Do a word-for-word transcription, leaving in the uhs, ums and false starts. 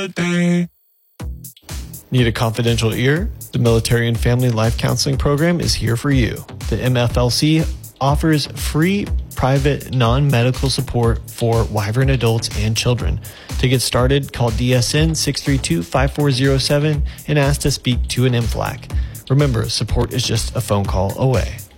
Need a confidential ear? The Military and Family Life Counseling Program is here for you. The M F L C offers free, private, non-medical support for Wyvern adults and children. To get started, call D S N six three two, five four zero seven and ask to speak to an M F L A C. Remember, support is just a phone call away.